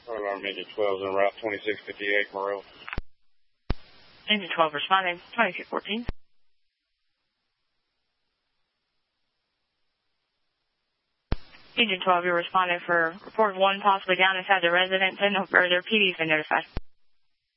Alarm Engine 12 is en route 2658 Morel. Engine 12 responding, 2214. Engine 12, you're responding for report of one possibly down inside the residence and no further. PD has been notified.